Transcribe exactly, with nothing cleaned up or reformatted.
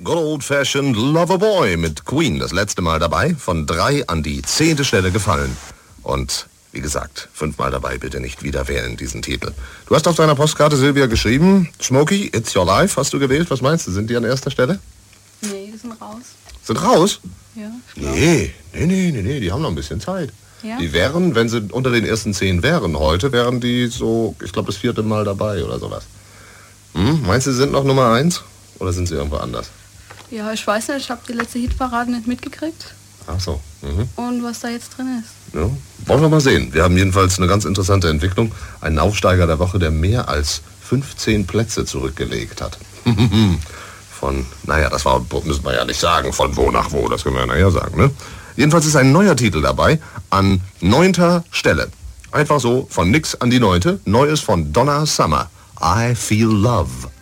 Good Old Fashioned Loverboy mit Queen, das letzte Mal dabei, von drei an die zehnte Stelle gefallen. Und wie gesagt, fünfmal dabei, bitte nicht wieder wählen, diesen Titel. Du hast auf deiner Postkarte, Silvia, geschrieben, Smokey, It's Your Life, hast du gewählt. Was meinst du, sind die an erster Stelle? Nee, die sind raus. Sind raus? Ja. Nee, nee, nee, nee, nee, die haben noch ein bisschen Zeit. Ja? Die wären, wenn sie unter den ersten zehn wären heute, wären die so, ich glaube, das vierte Mal dabei oder sowas. Hm? Meinst du, sie sind noch Nummer eins? Oder sind sie irgendwo anders? Ja, ich weiß nicht, ich habe die letzte Hitparade nicht mitgekriegt. Ach so. Mhm. Und was da jetzt drin ist. Ja, wollen wir mal sehen. Wir haben jedenfalls eine ganz interessante Entwicklung. Einen Aufsteiger der Woche, der mehr als fünfzehn Plätze zurückgelegt hat. Von, naja, das war, müssen wir ja nicht sagen, von wo nach wo, das können wir ja nachher sagen, ne? Jedenfalls ist ein neuer Titel dabei, an neunter Stelle. Einfach so, von nix an die neunte. Neues von Donna Summer. I Feel Love.